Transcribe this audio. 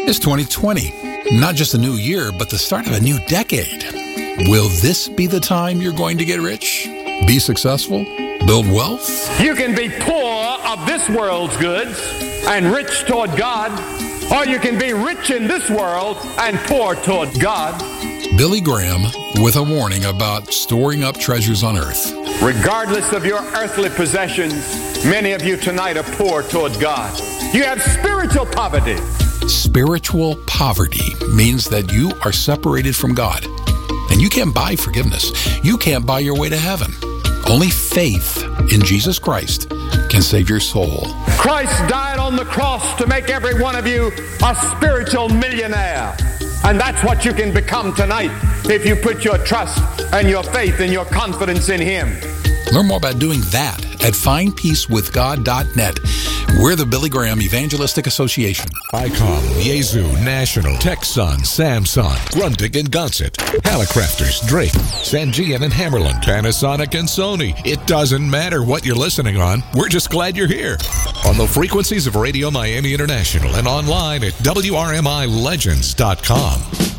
It's 2020. Not just a new year, but the start of a new decade. Will this be the time you're going to get rich? Be successful? Build wealth? You can be poor of this world's goods and rich toward God, or you can be rich in this world and poor toward God. Billy Graham with a warning about storing up treasures on earth. Regardless of your earthly possessions, many of you tonight are poor toward God. You have spiritual poverty. Spiritual poverty means that you are separated from God, and you can't buy forgiveness. You can't buy your way to heaven. Only faith in Jesus Christ can save your soul. Christ died on the cross to make every one of you a spiritual millionaire. And that's what you can become tonight if you put your trust and your faith and your confidence in Him. Learn more about doing that at findpeacewithgod.net. We're the Billy Graham Evangelistic Association. ICOM, Yazoo, National, Texan, Samsung, Grundig and Gonset, Hallicrafters, Drake, Sangean and Hammerland, Panasonic and Sony. It doesn't matter what you're listening on. We're just glad you're here. On the frequencies of Radio Miami International and online at WRMILegends.com.